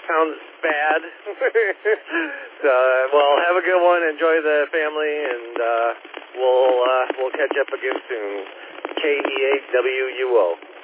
sounds bad. So, well, have a good one. Enjoy the family, and we'll catch up again soon. KEAWUO.